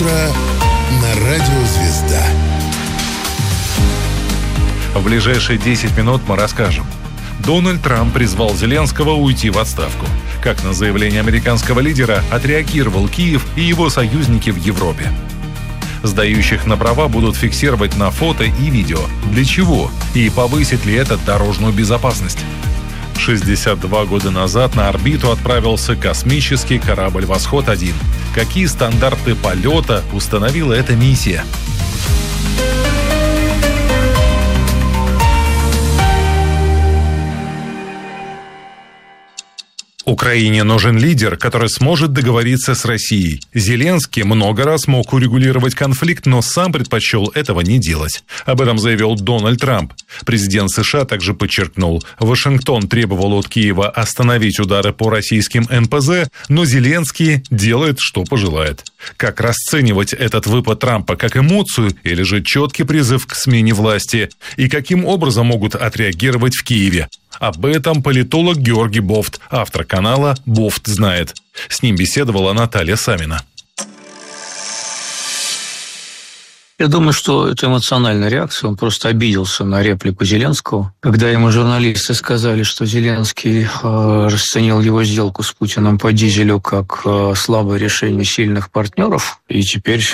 Утро на радио «Звезда». В ближайшие 10 минут мы расскажем. Дональд Трамп призвал Зеленского уйти в отставку. Как на заявление американского лидера отреагировал Киев и его союзники в Европе. Сдающих на права будут фиксировать на фото и видео. Для чего? И повысит ли это дорожную безопасность? 62 года назад на орбиту отправился космический корабль «Восход-1». Какие стандарты полета установила эта миссия? Украине нужен лидер, который сможет договориться с Россией. Зеленский много раз мог урегулировать конфликт, но сам предпочел этого не делать. Об этом заявил Дональд Трамп. Президент США также подчеркнул, Вашингтон требовал от Киева остановить удары по российским НПЗ, но Зеленский делает, что пожелает. Как расценивать этот выпад Трампа, как эмоцию или же четкий призыв к смене власти? И каким образом могут отреагировать в Киеве? Об этом политолог Георгий Бофт, автор канала «Бофт знает». С ним беседовала Наталья Самина. Я думаю, что это эмоциональная реакция. Он просто обиделся на реплику Зеленского. Когда ему журналисты сказали, что Зеленский расценил его сделку с Путиным по дизелю как слабое решение сильных партнеров. И теперь,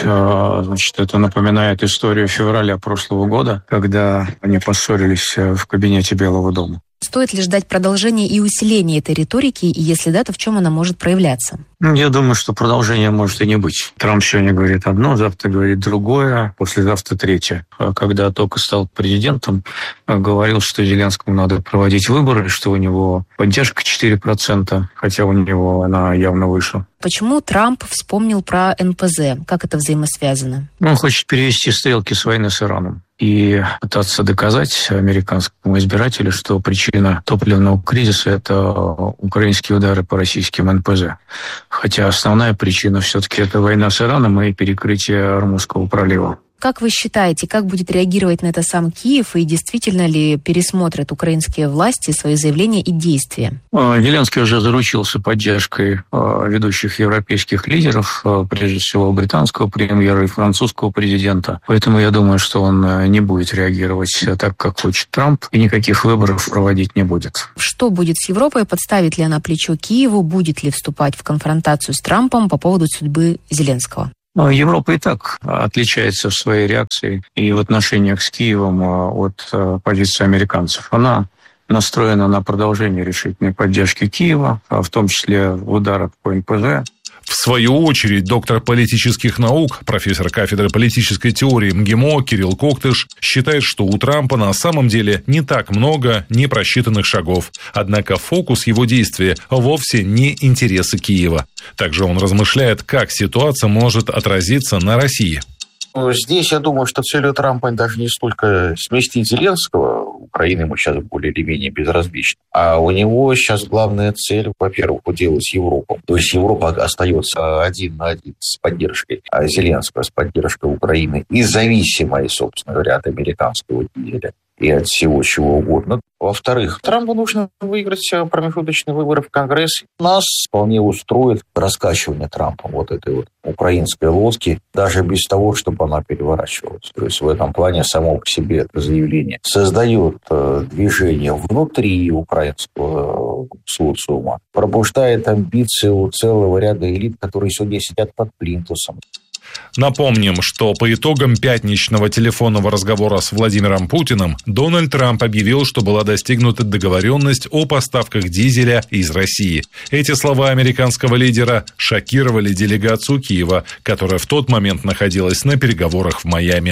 это напоминает историю февраля прошлого года, когда они поссорились в кабинете Белого дома. Стоит ли ждать продолжения и усиления этой риторики, и если да, то в чем она может проявляться? Я думаю, что продолжения может и не быть. Трамп сегодня говорит одно, завтра говорит другое, послезавтра третье. Когда только стал президентом, говорил, что Зеленскому надо проводить выборы, что у него поддержка 4%, хотя у него она явно выше. Почему Трамп вспомнил про НПЗ? Как это взаимосвязано? Он хочет перевести стрелки с войны с Ираном и пытаться доказать американскому избирателю, что причина топливного кризиса – это украинские удары по российским НПЗ. Хотя основная причина все-таки это война с Ираном и перекрытие Ормузского пролива. Как вы считаете, как будет реагировать на это сам Киев, и действительно ли пересмотрят украинские власти свои заявления и действия? Зеленский уже заручился поддержкой ведущих европейских лидеров, прежде всего британского премьера и французского президента. Поэтому я думаю, что он не будет реагировать так, как хочет Трамп, и никаких выборов проводить не будет. Что будет с Европой? Подставит ли она плечо Киеву? Будет ли вступать в конфронтацию с Трампом по поводу судьбы Зеленского? Европа и так отличается в своей реакции и в отношениях с Киевом от позиции американцев. Она настроена на продолжение решительной поддержки Киева, в том числе в ударах по НПЗ. В свою очередь, доктор политических наук, профессор кафедры политической теории МГИМО Кирилл Коктыш считает, что у Трампа на самом деле не так много непросчитанных шагов. Однако фокус его действия вовсе не интересы Киева. Также он размышляет, как ситуация может отразиться на России. Здесь, я думаю, что целью Трампа даже не столько сместить Зеленского, Украина ему сейчас более или менее безразлична, а у него сейчас главная цель, во-первых, уделать Европу. То есть Европа остается один на один с поддержкой Зеленского, с поддержкой Украины и зависимой, собственно говоря, от американского дизеля и от всего чего угодно. Во-вторых, Трампу нужно выиграть промежуточные выборы в Конгресс. Нас вполне устроит раскачивание Трампа вот этой вот украинской лодки, даже без того, чтобы она переворачивалась. То есть в этом плане само по себе это заявление создает движение внутри украинского социума, пробуждает амбиции у целого ряда элит, которые сегодня сидят под плинтусом. Напомним, что по итогам пятничного телефонного разговора с Владимиром Путиным Дональд Трамп объявил, что была достигнута договоренность о поставках дизеля из России. Эти слова американского лидера шокировали делегацию Киева, которая в тот момент находилась на переговорах в Майами.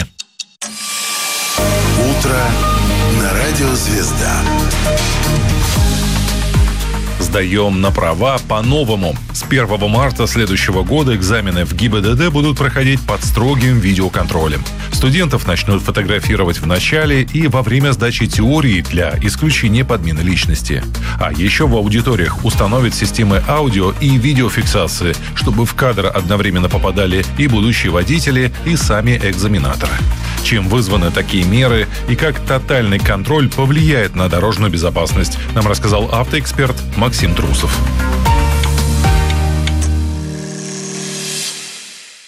Утро на радио «Звезда». Сдаем на права по-новому. С 1 марта следующего года экзамены в ГИБДД будут проходить под строгим видеоконтролем. Студентов начнут фотографировать в начале и во время сдачи теории для исключения подмены личности. А еще в аудиториях установят системы аудио и видеофиксации, чтобы в кадр одновременно попадали и будущие водители, и сами экзаменаторы. Чем вызваны такие меры и как тотальный контроль повлияет на дорожную безопасность, нам рассказал автоэксперт Максим Трусов.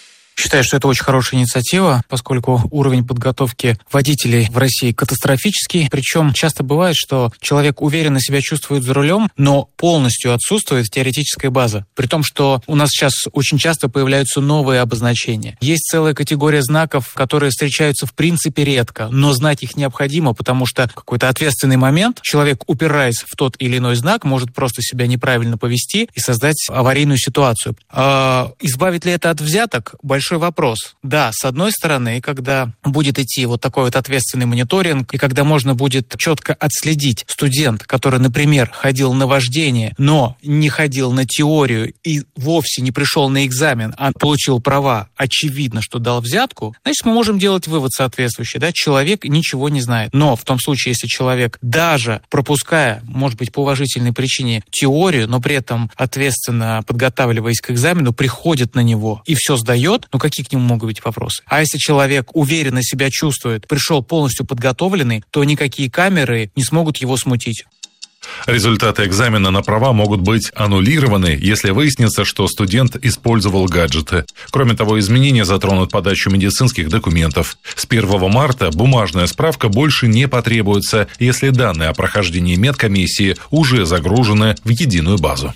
считаю, что это очень хорошая инициатива, поскольку уровень подготовки водителей в России катастрофический. Причем часто бывает, что человек уверенно себя чувствует за рулем, но полностью отсутствует теоретическая база. При том, что у нас сейчас очень часто появляются новые обозначения. Есть целая категория знаков, которые встречаются в принципе редко, но знать их необходимо, потому что в какой-то ответственный момент человек, упираясь в тот или иной знак, может просто себя неправильно повести и создать аварийную ситуацию. Избавит ли это от взяток? Большой вопрос. Да, с одной стороны, когда будет идти вот такой вот ответственный мониторинг, и когда можно будет четко отследить студент, который, например, ходил на вождение, но не ходил на теорию и вовсе не пришел на экзамен, а получил права, очевидно, что дал взятку, значит, мы можем делать вывод соответствующий. Да? Человек ничего не знает. Но в том случае, если человек, даже пропуская, может быть, по уважительной причине, теорию, но при этом ответственно подготавливаясь к экзамену, приходит на него и все сдает, ну какие к нему могут быть вопросы? А если человек уверенно себя чувствует, пришел полностью подготовленный, то никакие камеры не смогут его смутить. Результаты экзамена на права могут быть аннулированы, если выяснится, что студент использовал гаджеты. Кроме того, изменения затронут подачу медицинских документов. С 1 марта бумажная справка больше не потребуется, если данные о прохождении медкомиссии уже загружены в единую базу.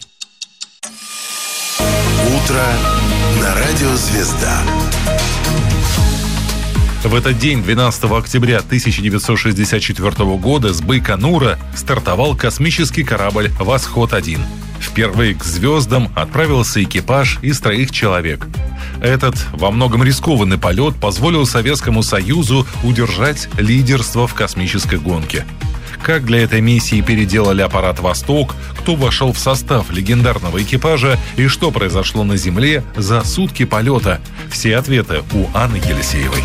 Утро на радио «Звезда». В этот день, 12 октября 1964 года, с Байконура стартовал космический корабль «Восход-1». Впервые к звездам отправился экипаж из 3 человек. Этот во многом рискованный полет позволил Советскому Союзу удержать лидерство в космической гонке. Как для этой миссии переделали аппарат «Восток», кто вошел в состав легендарного экипажа и что произошло на Земле за сутки полета. Все ответы у Анны Елисеевой.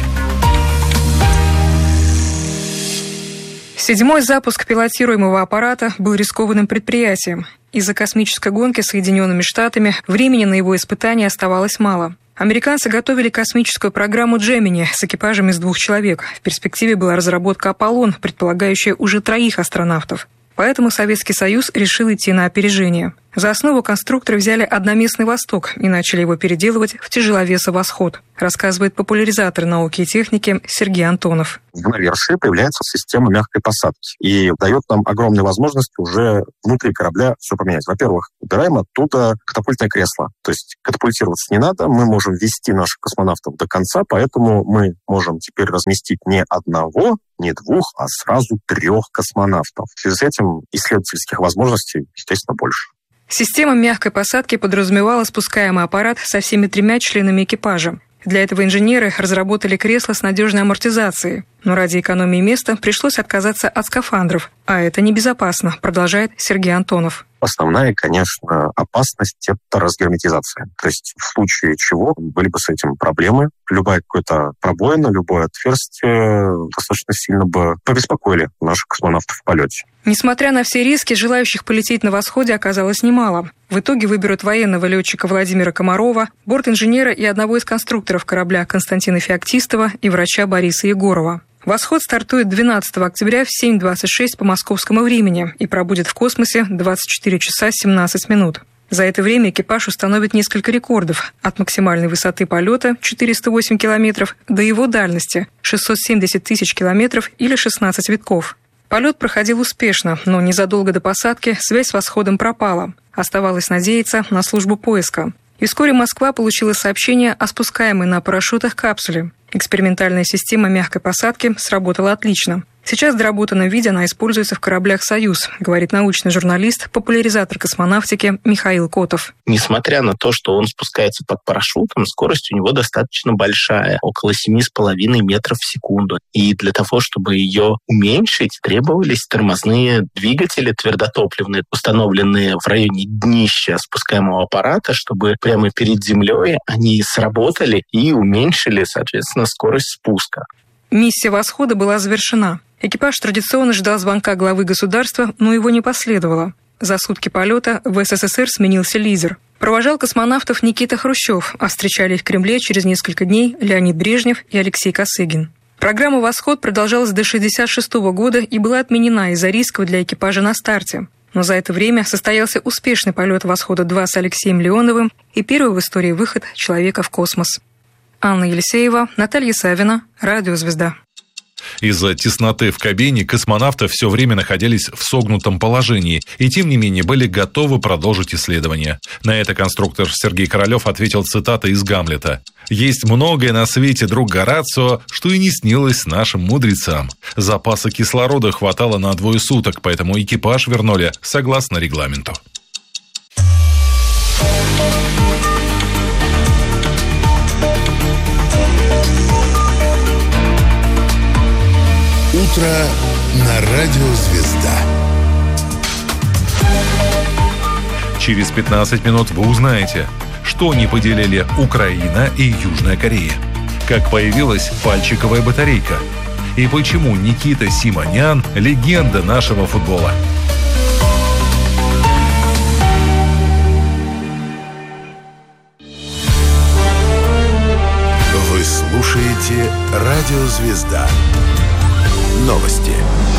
7-й запуск пилотируемого аппарата был рискованным предприятием. Из-за космической гонки с Соединенными Штатами времени на его испытания оставалось мало. Американцы готовили космическую программу «Джемини» с экипажем из 2 человек. В перспективе была разработка «Аполлон», предполагающая уже 3 астронавтов. Поэтому Советский Союз решил идти на опережение. За основу конструкторы взяли одноместный «Восток» и начали его переделывать в тяжеловеса «Восход», рассказывает популяризатор науки и техники Сергей Антонов. В верши появляется система мягкой посадки и дает нам огромные возможности уже внутри корабля все поменять. Во-первых, убираем оттуда катапультное кресло. То есть катапультироваться не надо, мы можем вести наших космонавтов до конца, поэтому мы можем теперь разместить не 1, не 2, а сразу 3 космонавтов. В связи с этим исследовательских возможностей, естественно, больше. Система мягкой посадки подразумевала спускаемый аппарат со всеми 3 членами экипажа. Для этого инженеры разработали кресло с надежной амортизацией. Но ради экономии места пришлось отказаться от скафандров. А это небезопасно, продолжает Сергей Антонов. Основная, конечно, опасность – это разгерметизация. То есть в случае чего были бы с этим проблемы. Любая какая-то пробоина, любое отверстие достаточно сильно бы побеспокоили наших космонавтов в полете. Несмотря на все риски, желающих полететь на «Восходе» оказалось немало. В итоге выберут военного летчика Владимира Комарова, бортинженера и одного из конструкторов корабля Константина Феоктистова и врача Бориса Егорова. «Восход» стартует 12 октября в 7:26 по московскому времени и пробудет в космосе 24 часа 17 минут. За это время экипаж установит несколько рекордов – от максимальной высоты полета 408 километров до его дальности – 670 тысяч километров или 16 витков. Полет проходил успешно, но незадолго до посадки связь с «Восходом» пропала. Оставалось надеяться на службу поиска. И вскоре Москва получила сообщение о спускаемой на парашютах капсуле. Экспериментальная система мягкой посадки сработала отлично. Сейчас в доработанном виде она используется в кораблях «Союз», говорит научный журналист, популяризатор космонавтики Михаил Котов. Несмотря на то, что он спускается под парашютом, скорость у него достаточно большая, около 7,5 метров в секунду. И для того, чтобы ее уменьшить, требовались тормозные двигатели твердотопливные, установленные в районе днища спускаемого аппарата, чтобы прямо перед землей они сработали и уменьшили, соответственно, скорость спуска. Миссия «Восхода» была завершена. Экипаж традиционно ждал звонка главы государства, но его не последовало. За сутки полета в СССР сменился лидер. Провожал космонавтов Никита Хрущев, а встречали их в Кремле через несколько дней Леонид Брежнев и Алексей Косыгин. Программа «Восход» продолжалась до 1966 года и была отменена из-за рисков для экипажа на старте. Но за это время состоялся успешный полет «Восхода-2» с Алексеем Леоновым и первый в истории выход человека в космос. Анна Елисеева, Наталья Савина, Радио «Звезда». Из-за тесноты в кабине космонавты все время находились в согнутом положении и, тем не менее, были готовы продолжить исследования. На это конструктор Сергей Королев ответил цитатой из «Гамлета». «Есть многое на свете, друг Горацио, что и не снилось нашим мудрецам. Запаса кислорода хватало на 2 суток, поэтому экипаж вернули согласно регламенту». Утро на Радио Звезда. Через 15 минут вы узнаете, что не поделили Украина и Южная Корея, как появилась пальчиковая батарейка и почему Никита Симонян – легенда нашего футбола. Вы слушаете Радио Звезда. Новости.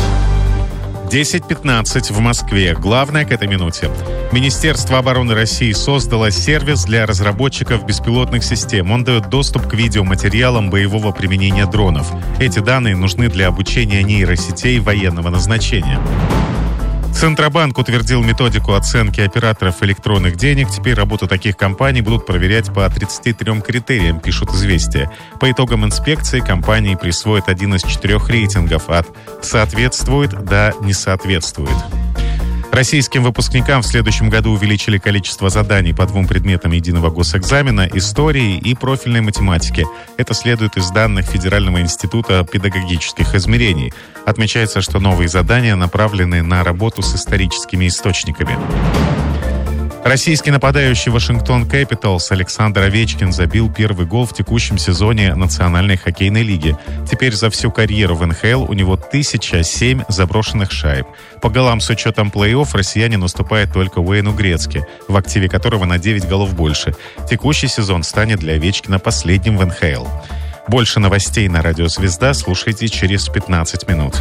10:15 в Москве. Главное к этой минуте. Министерство обороны России создало сервис для разработчиков беспилотных систем. Он дает доступ к видеоматериалам боевого применения дронов. Эти данные нужны для обучения нейросетей военного назначения. Центробанк утвердил методику оценки операторов электронных денег. Теперь работу таких компаний будут проверять по 33 критериям, пишут «Известия». По итогам инспекции компании присвоят один из 4 рейтингов от «соответствует» до «не соответствует». Российским выпускникам в следующем году увеличили количество заданий по 2 предметам единого госэкзамена – истории и профильной математики. Это следует из данных Федерального института педагогических измерений. Отмечается, что новые задания направлены на работу с историческими источниками. Российский нападающий Вашингтон Кэпиталс Александр Овечкин забил первый гол в текущем сезоне Национальной хоккейной лиги. Теперь за всю карьеру в НХЛ у него 1007 заброшенных шайб. По голам с учетом плей-офф россиянин уступает только Уэйну Грецки, в активе которого на 9 голов больше. Текущий сезон станет для Овечкина последним в НХЛ. Больше новостей на Радио «Звезда» слушайте через 15 минут.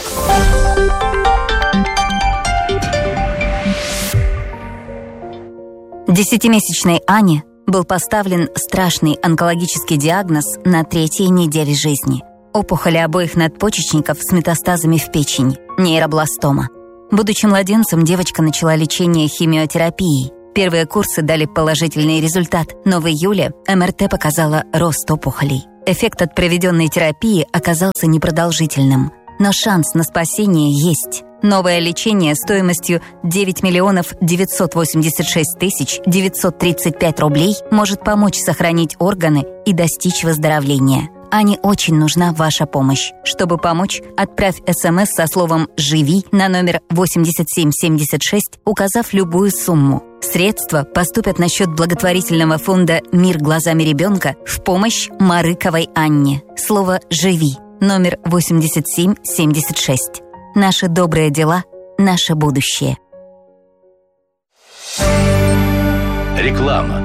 Десятимесячной Ане был поставлен страшный онкологический диагноз на 3-й неделе жизни. Опухоли обоих надпочечников с метастазами в печени, нейробластома. Будучи младенцем, девочка начала лечение химиотерапией. Первые курсы дали положительный результат, но в июле МРТ показала рост опухолей. Эффект от проведенной терапии оказался непродолжительным, но шанс на спасение есть. Новое лечение стоимостью 9 986 935 рублей может помочь сохранить органы и достичь выздоровления. Ане очень нужна ваша помощь. Чтобы помочь, отправь СМС со словом «Живи» на номер 8776, указав любую сумму. Средства поступят на счет благотворительного фонда «Мир глазами ребенка» в помощь Марыковой Анне. Слово «Живи» номер 8776. Наши добрые дела – наше будущее. Реклама.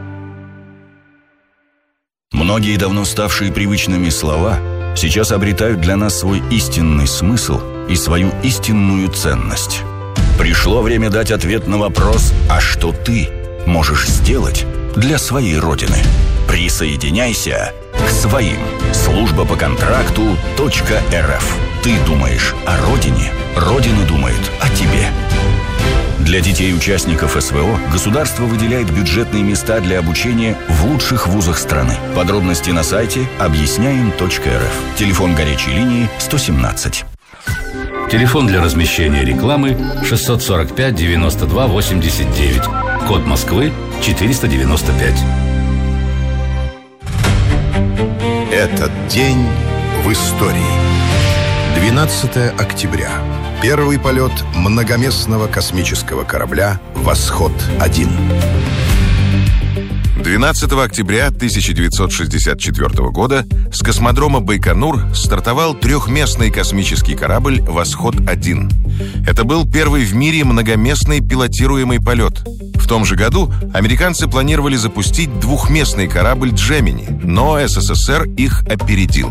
Многие давно ставшие привычными слова сейчас обретают для нас свой истинный смысл и свою истинную ценность. Пришло время дать ответ на вопрос: а что ты можешь сделать для своей Родины? Присоединяйся к своим. Служба по контракту .рф. Ты думаешь о Родине, Родина думает о тебе. Для детей-участников СВО государство выделяет бюджетные места для обучения в лучших вузах страны. Подробности на сайте объясняем.рф. Телефон горячей линии 117. Телефон для размещения рекламы 645 92 89. Код Москвы 495. Этот день в истории. 12 октября. Первый полет многоместного космического корабля «Восход-1». 12 октября 1964 года с космодрома Байконур стартовал 3-местный космический корабль «Восход-1». Это был первый в мире многоместный пилотируемый полет. В том же году американцы планировали запустить 2-местный корабль «Джемини», но СССР их опередил.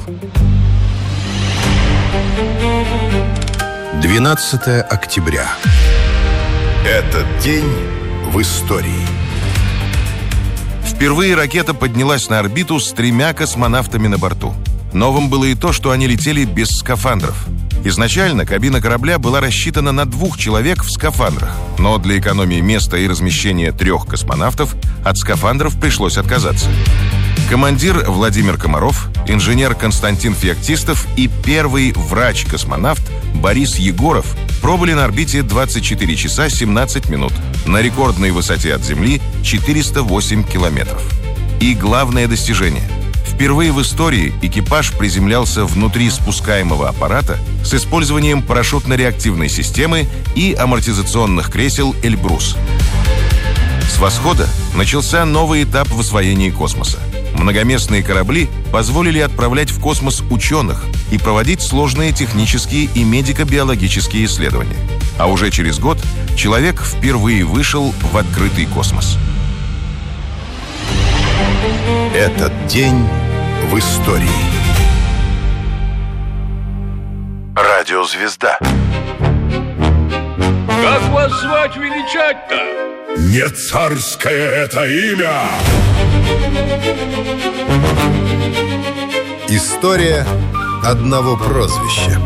12 октября. Этот день в истории. Впервые ракета поднялась на орбиту с 3 космонавтами на борту. Новым было и то, что они летели без скафандров. Изначально кабина корабля была рассчитана на 2 человек в скафандрах, но для экономии места и размещения 3 космонавтов от скафандров пришлось отказаться. Командир Владимир Комаров, инженер Константин Феоктистов и первый врач-космонавт Борис Егоров пробыли на орбите 24 часа 17 минут на рекордной высоте от Земли 408 километров. И главное достижение – впервые в истории экипаж приземлялся внутри спускаемого аппарата с использованием парашютно-реактивной системы и амортизационных кресел «Эльбрус». С восхода начался новый этап в освоении космоса. Многоместные корабли позволили отправлять в космос ученых и проводить сложные технические и медико-биологические исследования. А уже через год человек впервые вышел в открытый космос. Этот день в истории. Радиозвезда. Как вас звать величать-то? Не царское это имя! История одного прозвища.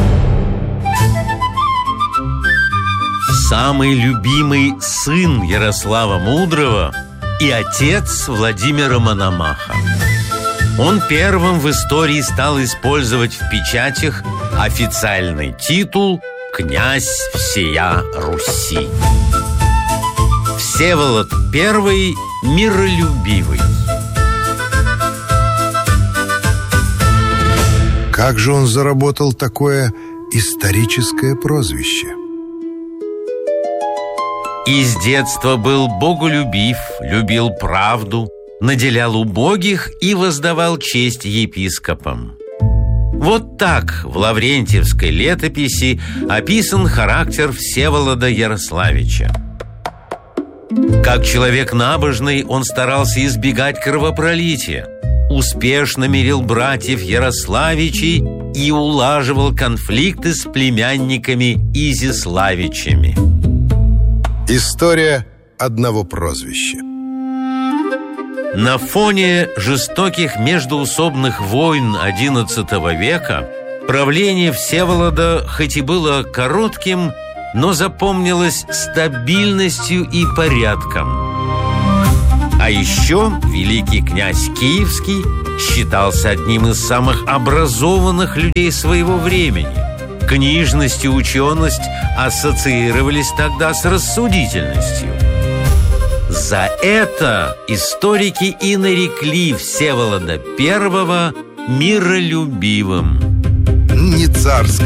Самый любимый сын Ярослава Мудрого и отец Владимира Мономаха. Он первым в истории стал использовать в печатях официальный титул «Князь всея Руси». Всеволод I миролюбивый. Как же он заработал такое историческое прозвище? Из детства был боголюбив, любил правду, наделял убогих и воздавал честь епископам. Вот так в Лаврентьевской летописи описан характер Всеволода Ярославича. Как человек набожный, он старался избегать кровопролития, успешно мирил братьев Ярославичей и улаживал конфликты с племянниками Изяславичами. История одного прозвища. На фоне жестоких междоусобных войн XI века правление Всеволода хоть и было коротким, но запомнилось стабильностью и порядком. А еще великий князь Киевский считался одним из самых образованных людей своего времени. Книжность и ученость ассоциировались тогда с рассудительностью. За это историки и нарекли Всеволода I миролюбивым. Не царское